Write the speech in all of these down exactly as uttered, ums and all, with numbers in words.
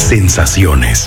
sensaciones.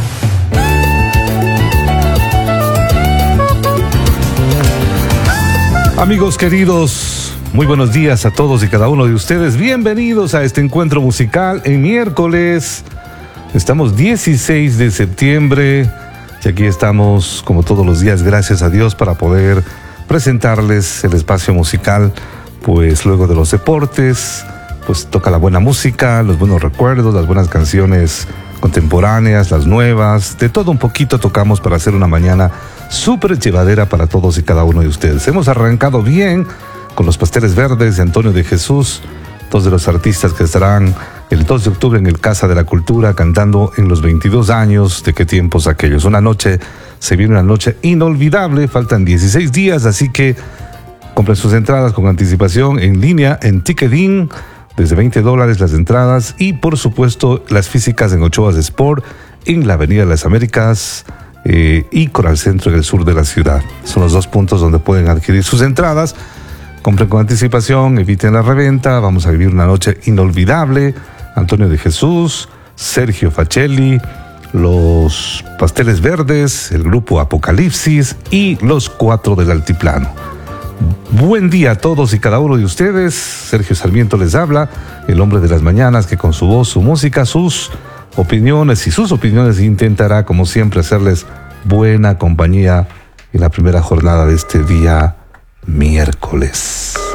Amigos queridos, muy buenos días a todos y cada uno de ustedes. Bienvenidos a este encuentro musical en miércoles. Estamos dieciséis de septiembre y aquí estamos como todos los días, gracias a Dios, para poder presentarles el espacio musical. Pues luego de los deportes, pues toca la buena música, los buenos recuerdos, las buenas canciones contemporáneas, las nuevas, de todo un poquito tocamos para hacer una mañana súper llevadera para todos y cada uno de ustedes. Hemos arrancado bien con los Pasteles Verdes de Antonio de Jesús, dos de los artistas que estarán el dos de octubre en el Casa de la Cultura cantando en los veintidós años de qué tiempos aquellos. Una noche, se viene una noche inolvidable, faltan dieciséis días, así que compren sus entradas con anticipación en línea en Ticketin, desde veinte dólares las entradas, y por supuesto las físicas en Ochoas Sport, en la Avenida de las Américas eh, y Coral Centro en el sur de la ciudad. Son los dos puntos donde pueden adquirir sus entradas. Compren con anticipación, eviten la reventa, vamos a vivir una noche inolvidable. Antonio de Jesús, Sergio Facelli, los Pasteles Verdes, el grupo Apocalipsis y los Cuatro del Altiplano. Buen día a todos y cada uno de ustedes. Sergio Sarmiento les habla, el hombre de las mañanas que con su voz, su música, sus opiniones y sus opiniones intentará, como siempre, hacerles buena compañía en la primera jornada de este día miércoles.